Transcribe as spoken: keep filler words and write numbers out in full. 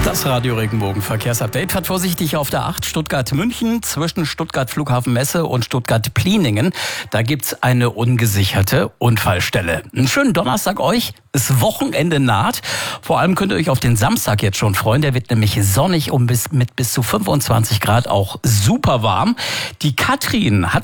Das Radio Regenbogen Verkehrsupdate. Fahrt vorsichtig auf der acht Stuttgart-München zwischen Stuttgart Flughafen Messe und Stuttgart-Pliningen. Da gibt's eine ungesicherte Unfallstelle. Einen schönen Donnerstag euch. Das Wochenende naht. Vor allem könnt ihr euch auf den Samstag jetzt schon freuen. Der wird nämlich sonnig und bis, mit bis zu fünfundzwanzig Grad auch super warm. Die Katrin hat